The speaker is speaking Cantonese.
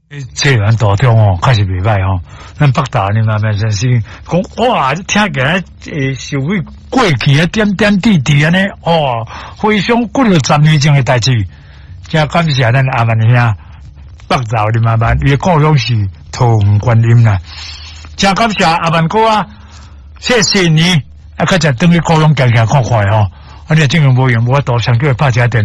册员道中哦，确实袂歹哦。咱北大林慢慢先生讲，哇，听起来社会过去点点滴滴安尼哦，非常过了10年前的代志。真感谢咱阿万兄北大林慢慢，伊故乡是桃园观音啦。真感谢阿万哥啊，谢谢你，较才等于故乡行行看看哦。你正用无用，我多想叫他拍一下电。